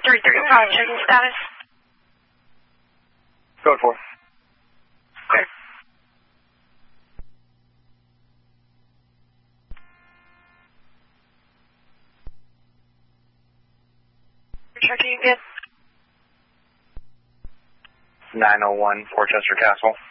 335, checking status. Code 4. Okay. Checking again. 901 Portchester Castle.